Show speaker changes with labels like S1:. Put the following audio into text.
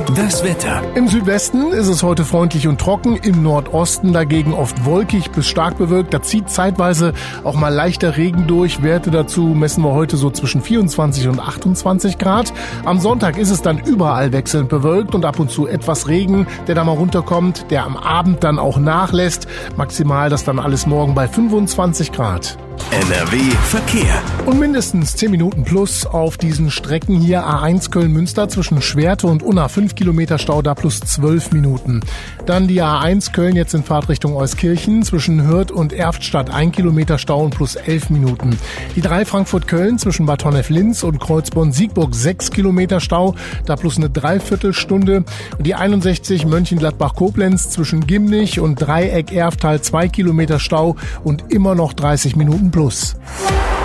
S1: Das Wetter.
S2: Im Südwesten ist es heute freundlich und trocken, im Nordosten dagegen oft wolkig bis stark bewölkt. Da zieht zeitweise auch mal leichter Regen durch. Werte dazu messen wir heute so zwischen 24 und 28 Grad. Am Sonntag ist es dann überall wechselnd bewölkt und ab und zu etwas Regen, der da mal runterkommt, der am Abend dann auch nachlässt. Maximal das dann alles morgen bei 25 Grad.
S1: NRW Verkehr.
S2: Und mindestens 10 Minuten plus auf diesen Strecken hier. A1 Köln-Münster zwischen Schwerte und Unna 5 Kilometer Stau, da plus 12 Minuten. Dann die A1 Köln jetzt in Fahrtrichtung Euskirchen zwischen Hürth und Erftstadt 1 Kilometer Stau und plus 11 Minuten. Die 3 Frankfurt-Köln zwischen Bad Honnef-Linz und Kreuzborn-Siegburg 6 Kilometer Stau, da plus eine Dreiviertelstunde. Und die 61 Mönchengladbach-Koblenz zwischen Gimnich und Dreieck-Erftal 2 Kilometer Stau und immer noch 30 Minuten plus.